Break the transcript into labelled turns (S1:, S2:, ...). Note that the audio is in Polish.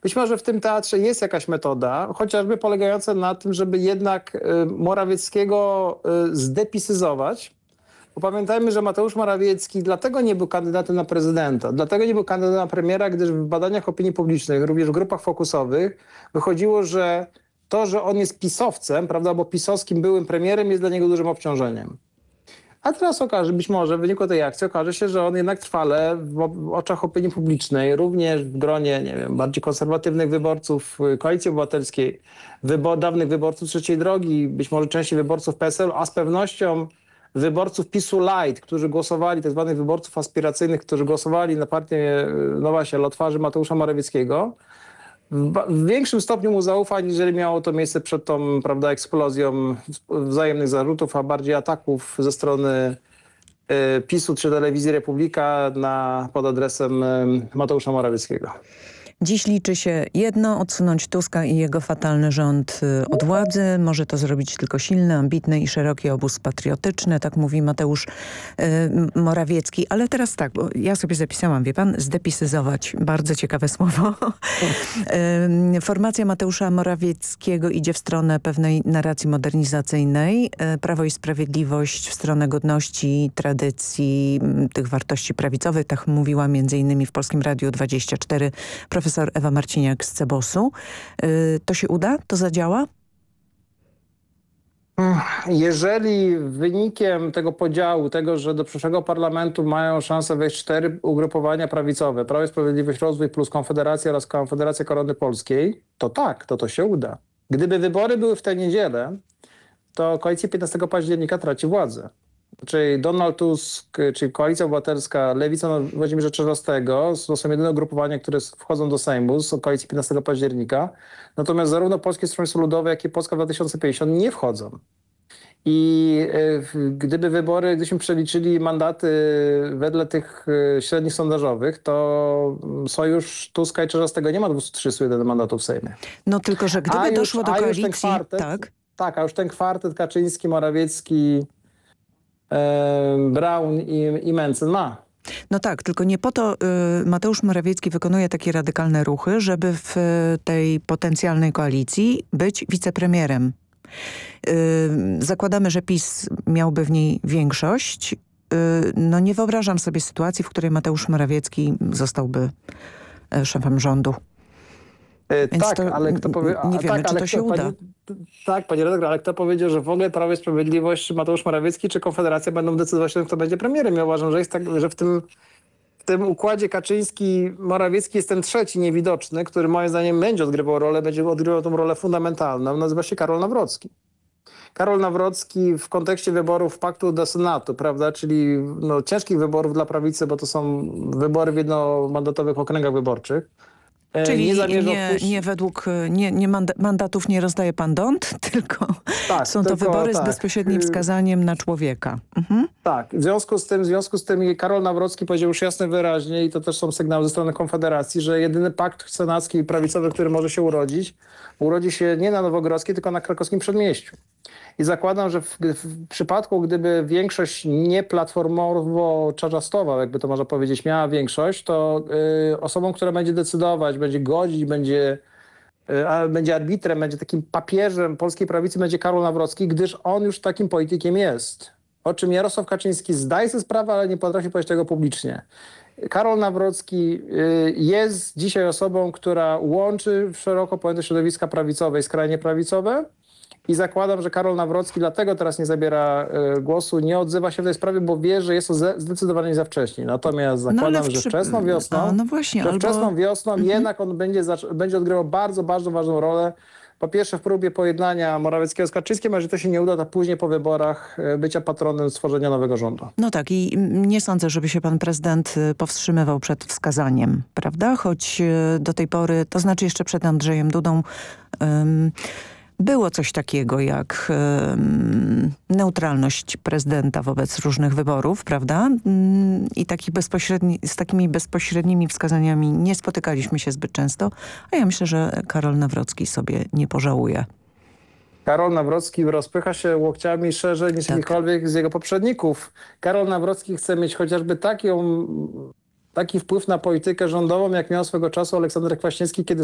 S1: Być może w tym teatrze jest jakaś metoda, chociażby polegająca na tym, żeby jednak Morawieckiego zdepisyzować. Bo pamiętajmy, że Mateusz Morawiecki dlatego nie był kandydatem na prezydenta, dlatego nie był kandydatem na premiera, gdyż w badaniach opinii publicznej, również w grupach fokusowych, wychodziło, że to, że on jest pisowcem, prawda, bo pisowskim byłym premierem, jest dla niego dużym obciążeniem. A teraz być może w wyniku tej akcji okaże się, że on jednak trwale w oczach opinii publicznej, również w gronie, nie wiem, bardziej konserwatywnych wyborców Koalicji Obywatelskiej, dawnych wyborców Trzeciej Drogi, być może części wyborców PSL, a z pewnością wyborców PiS-u Light, którzy głosowali, tak zwanych wyborców aspiracyjnych, którzy głosowali na partię, no właśnie, ale o twarzy Mateusza Morawieckiego, w większym stopniu mu zaufa, niżeli miało to miejsce przed tą, prawda, eksplozją wzajemnych zarzutów, a bardziej ataków ze strony PiS-u czy Telewizji Republika pod adresem Mateusza Morawieckiego.
S2: Dziś liczy się jedno: odsunąć Tuska i jego fatalny rząd od władzy. Może to zrobić tylko silny, ambitny i szeroki obóz patriotyczny, tak mówi Mateusz Morawiecki. Ale teraz tak, bo ja sobie zapisałam, wie pan, zdepisyzować. Bardzo ciekawe słowo. Formacja Mateusza Morawieckiego idzie w stronę pewnej narracji modernizacyjnej. Prawo i Sprawiedliwość w stronę godności, tradycji, tych wartości prawicowych. Tak mówiła m.in. w Polskim Radiu 24 profesor Ewa Marciniak z CEBOS-u. To się uda? To zadziała?
S1: Jeżeli wynikiem tego podziału, tego, że do przyszłego parlamentu mają szansę wejść 4 ugrupowania prawicowe, Prawo i Sprawiedliwość, Rozwój plus Konfederacja oraz Konfederacja Korony Polskiej, to tak, to się uda. Gdyby wybory były w tę niedzielę, to koalicja 15 października traci władzę. Czyli Donald Tusk, czyli Koalicja Obywatelska, Lewica Włodzimierza Czarzastego, to są jedyne ugrupowania, które wchodzą do Sejmu z koalicji 15 października. Natomiast zarówno Polskie Stronnictwo Ludowe, jak i Polska 2050 nie wchodzą. I gdybyśmy przeliczyli mandaty wedle tych średnich sondażowych, to sojusz Tuska i Czarzastego nie ma 231 mandatów w Sejmie.
S2: No tylko, że gdyby doszło do koalicji...
S1: A już ten kwartet Kaczyński, Morawiecki, Braun i Mencen ma.
S2: No tak, tylko nie po to Mateusz Morawiecki wykonuje takie radykalne ruchy, żeby w tej potencjalnej koalicji być wicepremierem. Zakładamy, że PiS miałby w niej większość. No nie wyobrażam sobie sytuacji, w której Mateusz Morawiecki zostałby szefem rządu.
S1: Tak, ale kto powie...
S2: Nie wiemy, czy to się uda.
S1: Tak, panie redaktor, ale kto powiedział, że w ogóle Prawo i Sprawiedliwość, czy Mateusz Morawiecki, czy Konfederacja będą decydować o tym, kto będzie premierem? Ja uważam, że jest tak, że w tym układzie Kaczyński-Morawiecki jest ten trzeci niewidoczny, który moim zdaniem będzie odgrywał tą rolę fundamentalną. Nazywa się Karol Nawrocki. Karol Nawrocki w kontekście wyborów Paktu do Senatu, prawda, czyli ciężkich wyborów dla prawicy, bo to są wybory w jednomandatowych okręgach wyborczych.
S2: Czyli mandatów nie rozdaje pan Dont, tylko są to wybory z bezpośrednim wskazaniem na człowieka. Mhm.
S1: Tak, w związku z tym Karol Nawrocki powiedział już jasno wyraźnie, i to też są sygnały ze strony Konfederacji, że jedyny pakt senacki i prawicowy, który może się urodzi się nie na Nowogrodzkiej, tylko na krakowskim Przedmieściu. I zakładam, że w przypadku, gdyby większość nie platformowo-czarzastowa, jakby to można powiedzieć, miała większość, to osobą, która będzie decydować, będzie godzić, będzie arbitrem, będzie takim papieżem polskiej prawicy, będzie Karol Nawrocki, gdyż on już takim politykiem jest. O czym Jarosław Kaczyński zdaje sobie sprawę, ale nie potrafi powiedzieć tego publicznie. Karol Nawrocki jest dzisiaj osobą, która łączy szeroko pojęte środowiska prawicowe i skrajnie prawicowe. I zakładam, że Karol Nawrocki dlatego teraz nie zabiera głosu, nie odzywa się w tej sprawie, bo wie, że jest to zdecydowanie za wcześnie. Natomiast zakładam, że wczesną wiosną jednak on będzie odgrywał bardzo, bardzo ważną rolę. Po pierwsze w próbie pojednania Morawieckiego z Kaczyńskim, a jeżeli to się nie uda, to później po wyborach bycia patronem stworzenia nowego rządu.
S2: No tak, i nie sądzę, żeby się pan prezydent powstrzymywał przed wskazaniem, prawda? Choć do tej pory, to znaczy jeszcze przed Andrzejem Dudą, było coś takiego jak neutralność prezydenta wobec różnych wyborów, prawda? I z takimi bezpośrednimi wskazaniami nie spotykaliśmy się zbyt często, a ja myślę, że Karol Nawrocki sobie nie pożałuje.
S1: Karol Nawrocki rozpycha się łokciami szerzej niż jakikolwiek z jego poprzedników. Karol Nawrocki chce mieć chociażby taki wpływ na politykę rządową, jak miał swego czasu Aleksander Kwaśniewski, kiedy